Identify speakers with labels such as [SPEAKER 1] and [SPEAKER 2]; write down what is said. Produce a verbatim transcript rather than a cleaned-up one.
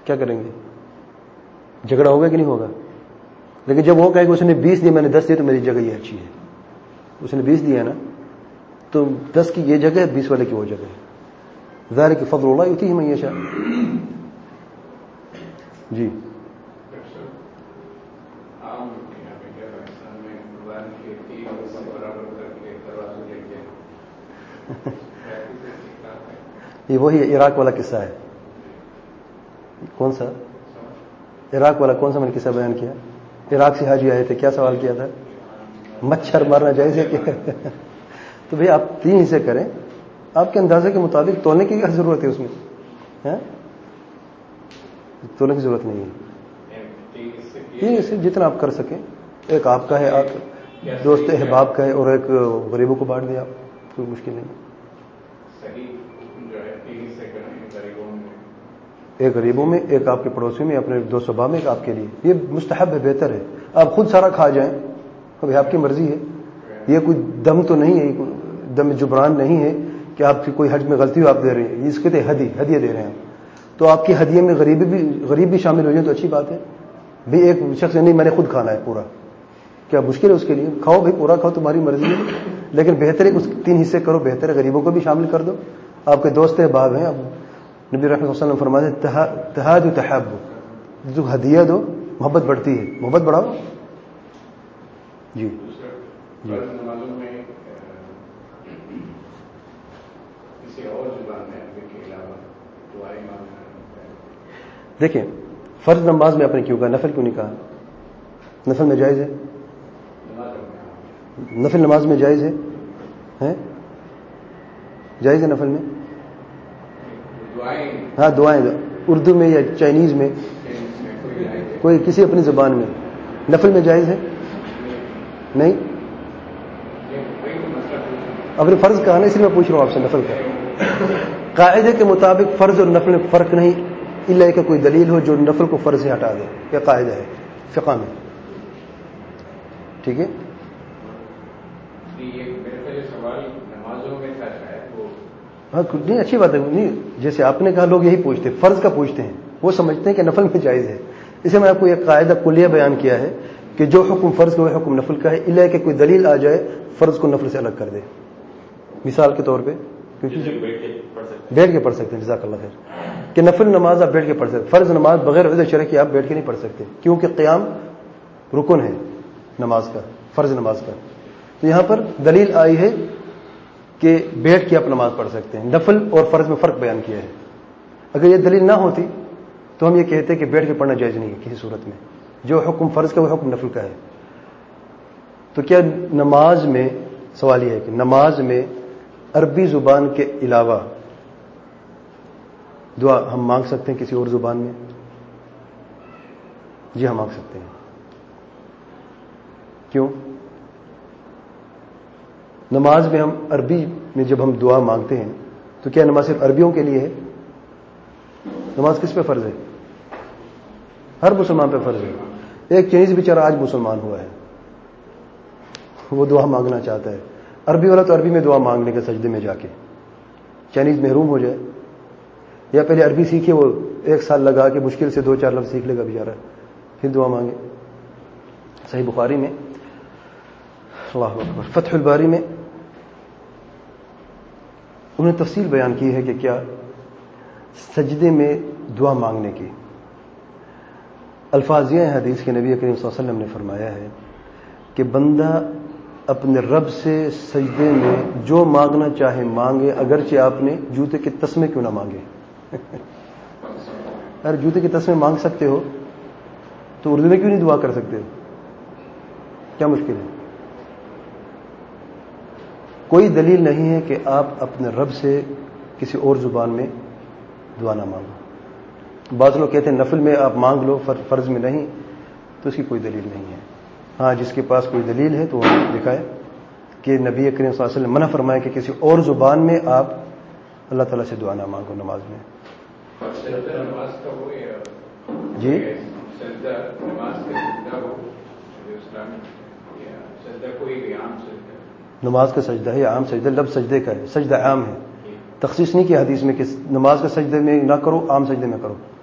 [SPEAKER 1] کیا کریں گے؟ جھگڑا ہوگا کہ نہیں ہوگا؟ لیکن جب وہ کہے کہ اس نے بیس دیے میں نے دس دیے تو میری جگہ یہ اچھی ہے، اس نے بیس دیا نا تو دس کی یہ جگہ ہے، بیس والے کی وہ جگہ ہے. ذالک فضل اللہ یؤتیہ من یشاء. جی یہ وہی عراق والا قصہ ہے. کون سا عراق والا؟ کون سا میں نے قصہ بیان کیا؟ عراق سے حاجی آئے تھے، کیا سوال کیا تھا؟ مچھر مارنا جائز ہے کہ تو بھئی آپ تین حصے کریں، آپ کے اندازے کے مطابق. تولنے کی کیا ضرورت ہے اس میں؟ تولنے کی ضرورت نہیں ہے. تین حصے جتنا آپ کر سکیں. ایک آپ کا ہے، آپ دوست احباب کا ہے، اور ایک غریبوں کو بانٹ دیں آپ، کوئی مشکل نہیں. ایک غریبوں میں، ایک آپ کے پڑوسی میں، اپنے دو صبا میں، ایک آپ کے لیے. یہ مستحب ہے، بہتر ہے. آپ خود سارا کھا جائیں، ابھی آپ کی مرضی ہے. یہ کوئی دم تو نہیں ہے، دم جبران نہیں ہے کہ آپ کی کوئی حج میں غلطی ہو آپ دے رہے ہیں. اس کے ہدی ہدیہ دے رہے ہیں آپ، تو آپ کی ہدیے میں غریبی بھی غریب بھی شامل ہو جائیں تو اچھی بات ہے. بھی ایک شخص نہیں میں نے خود کھانا ہے پورا، کیا مشکل ہے اس کے لیے؟ کھاؤ بھائی، پورا کھاؤ، تمہاری مرضی ہے. لیکن بہتر ہے اس تین حصے کرو، بہتر ہے غریبوں کو بھی شامل کر دو. آپ کے دوست احباب ہیں. نبی رحمۃ اللہ علیہ وسلم فرماتے ہیں تہادوا تحابوا، جو ہدیہ دو محبت بڑھتی ہے. محبت بڑھاؤ. جی جی دیکھیں، فرض نماز میں آپ نے کیوں کہا؟ نفل کیوں نہیں کہا؟ نفل میں جائز ہے. نفل نماز میں جائز ہے، جائز ہے نفل میں. ہاں دعائیں اردو میں یا چائنیز میں، کوئی کسی اپنی زبان میں. نفل میں جائز ہے نہیں؟ اپنے فرض کہا نا، اس لیے میں پوچھ رہا ہوں آپ سے نفل کا. قاعدے کے مطابق فرض اور نفل میں فرق نہیں، الا کہ کوئی دلیل ہو جو نفل کو فرض سے ہٹا دے. یہ قاعدہ ہے فقہ میں. ٹھیک ہے. ہاں نہیں، اچھی بات ہے. نہیں، جیسے آپ نے کہا لوگ یہی پوچھتے، فرض کا پوچھتے ہیں، وہ سمجھتے ہیں کہ نفل میں جائز ہے. اسے میں آپ کو ایک قاعدہ کلیہ بیان کیا ہے کہ جو حکم فرض کا وہ حکم نفل کا ہے، الا کہ کوئی دلیل آ جائے فرض کو نفل سے الگ کر دے. مثال کے طور پہ بیٹھ کے پڑھ سکتے ہیں، جزاک اللہ خیر، کہ نفل نماز آپ بیٹھ کے پڑھ سکتے. فرض نماز بغیر عذر شرعی کے آپ بیٹھ کے نہیں پڑھ سکتے، کیونکہ قیام رکن ہے نماز کا، فرض نماز کا. تو یہاں پر دلیل آئی ہے کہ بیٹھ کے آپ نماز پڑھ سکتے ہیں. نفل اور فرض میں فرق بیان کیا ہے. اگر یہ دلیل نہ ہوتی تو ہم یہ کہتے کہ بیٹھ کے پڑھنا جائز نہیں ہے کسی صورت میں. جو حکم فرض کا وہ حکم نفل کا ہے. تو کیا نماز میں، سوال یہ ہے کہ نماز میں عربی زبان کے علاوہ دعا ہم مانگ سکتے ہیں کسی اور زبان میں؟ جی ہم مانگ سکتے ہیں. کیوں؟ نماز میں ہم عربی میں جب ہم دعا مانگتے ہیں تو کیا نماز صرف عربیوں کے لیے ہے؟ نماز کس پہ فرض ہے؟ ہر مسلمان پہ فرض ہے. ایک چینیز بیچارہ آج مسلمان ہوا ہے، وہ دعا مانگنا چاہتا ہے. عربی والا تو عربی میں دعا مانگنے کے سجدے میں جا کے. چائنیز محروم ہو جائے، یا پہلے عربی سیکھے، وہ ایک سال لگا کے مشکل سے دو چار لفظ سیکھ لے گا بیچارہ، پھر دعا مانگے. صحیح بخاری میں، اللہ اکبر، فتح الباری میں انہوں نے تفصیل بیان کی ہے کہ کیا سجدے میں دعا مانگنے کی الفاظ یہ ہیں. حدیث کے نبی کریم صلی اللہ علیہ وسلم نے فرمایا ہے کہ بندہ اپنے رب سے سجدے میں جو مانگنا چاہے مانگے، اگرچہ آپ نے جوتے کے تسمے کیوں نہ مانگے. اگر جوتے کے تسمے مانگ سکتے ہو تو اردو میں کیوں نہیں دعا کر سکتے؟ کیا مشکل ہے؟ کوئی دلیل نہیں ہے کہ آپ اپنے رب سے کسی اور زبان میں دعا نہ مانگو. بعض لوگ کہتے ہیں نفل میں آپ مانگ لو، فرض میں نہیں، تو اس کی کوئی دلیل نہیں ہے. ہاں جس کے پاس کوئی دلیل ہے تو وہ دکھائے کہ نبی کریم صلی اللہ علیہ وسلم منع فرمائے کہ کسی اور زبان میں آپ اللہ تعالیٰ سے دعا نہ مانگو نماز میں. جی نماز کا سجدہ ہے یا عام سجدہ؟ لفظ سجدے کا ہے، سجدہ عام ہے. تخصیص نہیں کیا حدیث میں کہ نماز کا سجدے میں نہ کرو، عام سجدے میں کرو.